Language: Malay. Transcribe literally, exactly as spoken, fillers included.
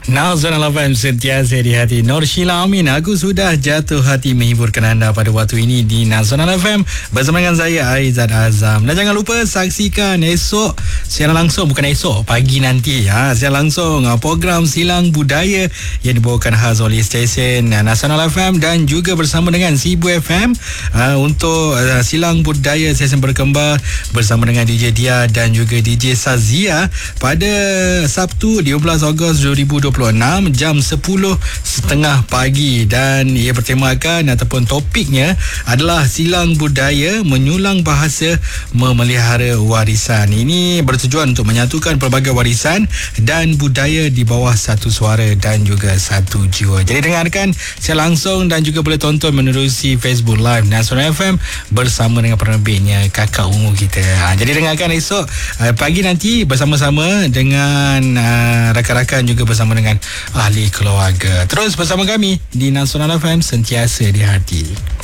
Nasional F M sentiasa di hati. Nur Sheila Amin, aku sudah jatuh hati menghiburkan anda pada waktu ini di Nasional F M bersama dengan saya Aizat Azam. Dan jangan lupa saksikan esok siaran langsung, bukan esok, pagi nanti ha, siaran langsung program Silang Budaya yang dibawakan khas oleh stesen Nasional F M dan juga bersama dengan Sibu F M ha, untuk uh, Silang Budaya stesen berkembar bersama dengan D J Dia dan juga D J Sazia pada Sabtu dua belas Ogos dua ribu dua puluh enam jam sepuluh setengah pagi, dan ia bertemakan ataupun topiknya adalah Silang Budaya Menyulang Bahasa Memelihara Warisan. Ini bertujuan untuk menyatukan pelbagai warisan dan budaya di bawah satu suara dan juga satu jiwa. Jadi dengarkan secara langsung dan juga boleh tonton menerusi Facebook Live Nasional F M bersama dengan penerbitnya kakak ungu kita. Ha, jadi dengarkan esok uh, pagi nanti bersama-sama dengan uh, rakan-rakan juga bersama dengan ahli keluarga. Terus bersama kami di Nasional F M sentiasa di hati.